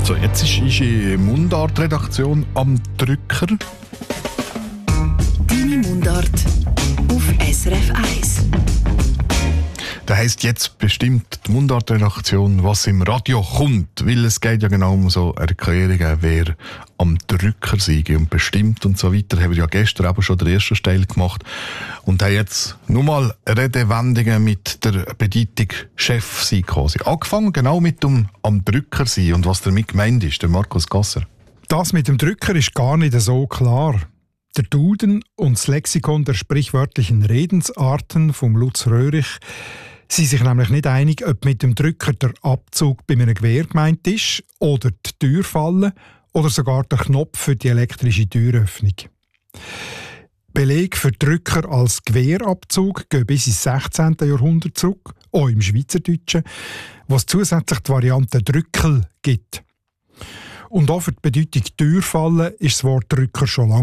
So, jetzt ist unsere Mundart-Redaktion am Drücker. Deine Mundart auf SRF 1. Das heisst jetzt bestimmt die Mundart-Redaktion, was im Radio kommt. Weil es geht ja genau um so Erklärungen, wer am Drücker sei und bestimmt und so weiter. Haben wir ja gestern aber schon den ersten Teil gemacht. Und haben jetzt nur mal Redewendungen mit der Bedeutung Chef sein quasi. Angefangen genau mit dem am Drücker sein und was damit gemeint ist, der Markus Gasser. Das mit dem Drücker ist gar nicht so klar. Der Duden und das Lexikon der sprichwörtlichen Redensarten vom Lutz Röhrich sind sich nämlich nicht einig, ob mit dem Drücker der Abzug bei einem Gewehr gemeint ist oder die Türfalle oder sogar der Knopf für die elektrische Türöffnung. Belege für Drücker als Gewehrabzug gehen bis ins 16. Jahrhundert zurück, auch im Schweizerdeutschen, wo es zusätzlich die Variante Drückel gibt. Und auch für die Bedeutung Türfalle ist das Wort Drücker schon lange